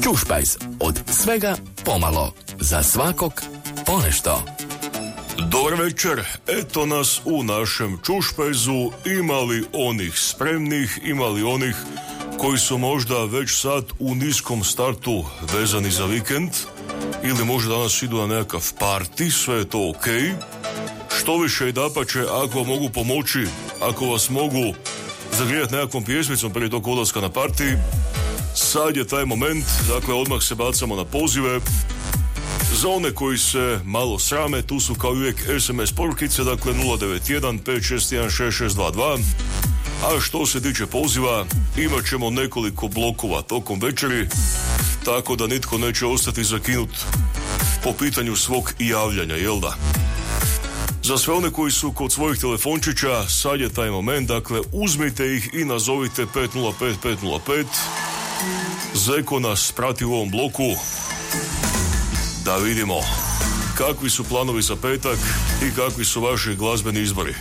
Ćušpajz, od svega pomalo, za svakog ponešto. Dobar večer, eto nas u našem Ćušpajzu, imali onih spremnih, imali onih koji su možda već sad u niskom startu vezani za vikend, ili možda danas idu na nekakav party, sve je to ok. Što više i dapače, ako vam mogu pomoći, ako vas mogu zagrijati nekakvom pjesmicom prije tog odlaska na party, sad je taj moment, dakle odmah se bacamo na pozive. Za one koji se malo srame, tu su kao uvijek SMS porukice, dakle 091 561 6622. A što se tiče poziva, imat ćemo nekoliko blokova tokom večeri, tako da nitko neće ostati zakinut po pitanju svog javljanja, jel da? Za sve one koji su kod svojih telefončića, sad je taj moment, dakle uzmite ih i nazovite 505-505. Zeko nas prati u ovom bloku. Da vidimo kakvi su planovi za petak i kakvi su vaši glazbeni izbori.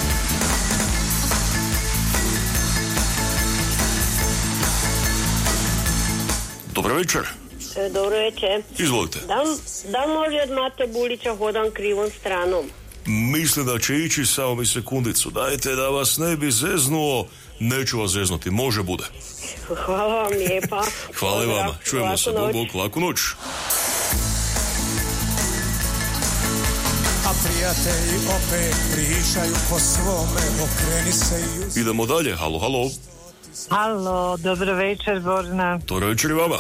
Dobro večer. Dobro večer. Izvolite. Da može od Mate Bulića hodam krivom stranom? Mislim da će ići, samo mi sekundicu. Dajte da vas ne bi zeznuo. Neću vas zeznuti, može bude. Hvala vam lijepa. Hvala i vama. Čujemo se. Bog, laku noć. A prijatelji opet pričaju po svome, okreni se i idemo dalje. Halo, halo. Halo, dobro večer, Borna. Dobro večer i vama.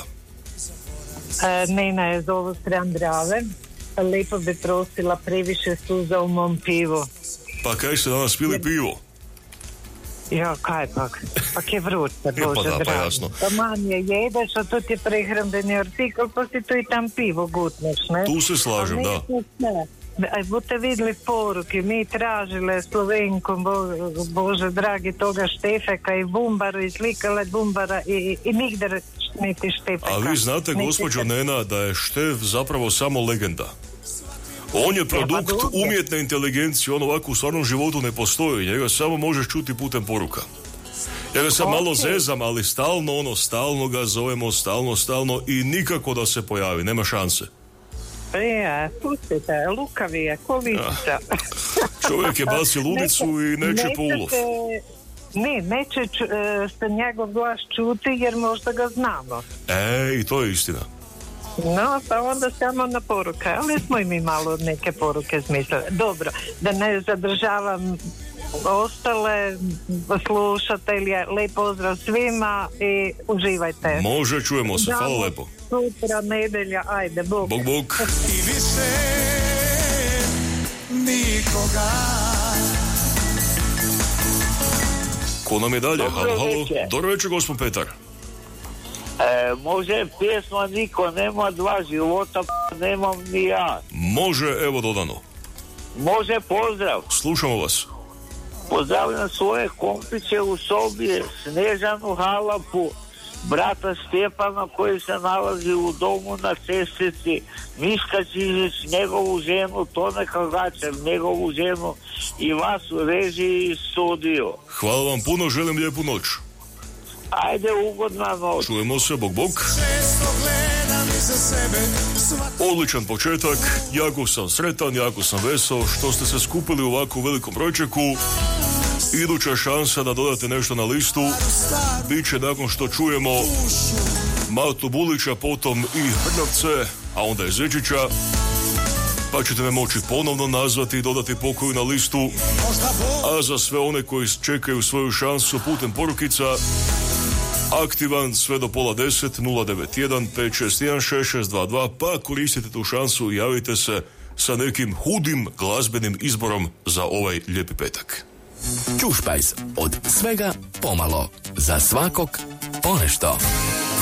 Nina je zovu stran Drave. Lijepo bi prosila, previše suza u mom pivu. Pa kaj ste danas pili pivo? Jo, kaj pak? Pak je vruće, Bože dragi. Pa jasno. Pa manje jedeš, a to ti je prehrambeni artikl, pa si tu i tam pivo gutneš, ne? Tu se slažem, da. Aj, budete vidjeli poruke, mi tražile Slovenkom, Bože dragi, toga Štefeka i Bumbaru, i slikale Bumbara i nigdje niti Štefeka. A vi znate, gospođo Nena, da je Štef zapravo samo legenda. On je produkt umjetne inteligencije, on ovako u stvarnom životu ne postoji, njega samo možeš čuti putem poruka. Ja ga sad malo zezam, ali stalno ga zovemo, stalno i nikako da se pojavi, nema šanse. Pustite, lukavi je, ko lisica. Čovjek je bacio ludicu i neće po ulov. Neće se njegov glas čuti jer možda ga znamo. I to je istina. No, pa onda samo na poruke, ali smo i mi malo neke poruke smislili. Dobro, da ne zadržavam ostale slušatelje, lijep pozdrav svima i uživajte. Može, čujemo se, hvala lepo. Sutra, nedelja, ajde, Bog. Bog. i više nikoga. Ko nam je dalje? Halo. Dobro večer, gospod Petar. Može pjesma Niko nema dva života, pa nemam ni ja. Može, evo dodano. Može pozdrav. Slušamo vas. Pozdravljam svoje kompiće u sobi, Snežanu Halapu, brata Stjepana koji se nalazi u domu na Cestici, Miška Čižić, njegovu ženu, Tone Kagačev, njegovu ženu i vas u režiji i studio. Hvala vam puno, želim lijepu noć. Ajde, ugodna noć. Čujemo se, Bog. Odličan početak, jako sam sretan, jako sam vesel što ste se skupili u ovako velikom brojčeku. Iduća šansa da dodate nešto na listu bit će nakon što čujemo Matu Bulića, potom i Hrnavce, a onda i Zečića, pa ćete me moći ponovno nazvati i dodati pokoju na listu. A za sve one koji čekaju svoju šansu putem porukica, aktivan sve do 9:30, 091 561 6622, pa koristite tu šansu i javite se sa nekim hudim glazbenim izborom za ovaj lijepi petak. Ćušpajz, od svega pomalo, za svakog ponešto.